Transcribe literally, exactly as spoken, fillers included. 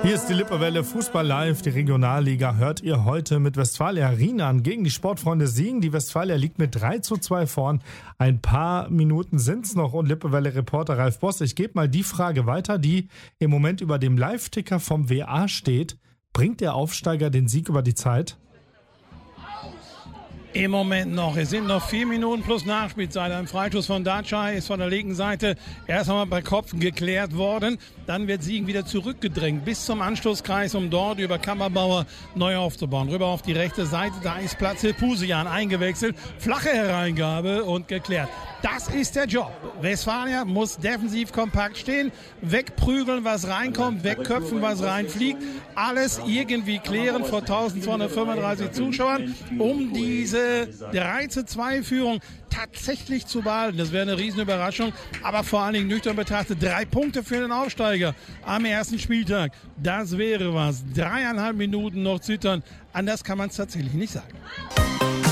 Hier ist die Lippewelle Fußball live. Die Regionalliga hört ihr heute mit Westfalia Rienan gegen die Sportfreunde Siegen. Die Westfalia liegt mit drei zu zwei vorn. Ein paar Minuten sind's noch und Lippewelle-Reporter Ralf Boss. Ich gebe mal die Frage weiter, die im Moment über dem Live-Ticker vom W A steht. Bringt der Aufsteiger den Sieg über die Zeit? Im Moment noch. Es sind noch vier Minuten plus Nachspielzeit. Ein Freistoß von Datschai ist von der linken Seite erst einmal bei Kopf geklärt worden. Dann wird Siegen wieder zurückgedrängt bis zum Anstoßkreis, um dort über Kammerbauer neu aufzubauen. Rüber auf die rechte Seite, da ist Platz Pusian eingewechselt. Flache Hereingabe und geklärt. Das ist der Job. Westfalia muss defensiv kompakt stehen, wegprügeln, was reinkommt, wegköpfen, was reinfliegt. Alles irgendwie klären vor eintausendzweihundertfünfunddreißig Zuschauern, um diese drei zu zwei Führung tatsächlich zu behalten. Das wäre eine Riesenüberraschung, aber vor allen Dingen nüchtern betrachtet drei Punkte für den Aufsteiger am ersten Spieltag. Das wäre was. Dreieinhalb Minuten noch zittern. Anders kann man es tatsächlich nicht sagen.